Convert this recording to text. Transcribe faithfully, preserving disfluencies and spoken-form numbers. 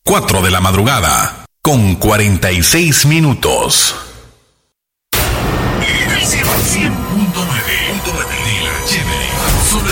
cuatro de la madrugada, con cuarenta y seis minutos. Siempre